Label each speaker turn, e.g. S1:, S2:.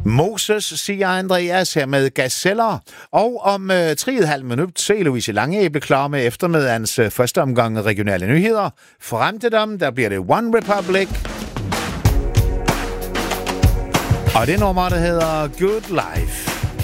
S1: Moses, siger Andreas her med Gazeller. Og om 3,5 minut, så er Louise Langeæble klar med eftermiddagens første omgang regionale nyheder. Frem til dem, der bliver det One Republic. Og det nummer, der hedder Good Life.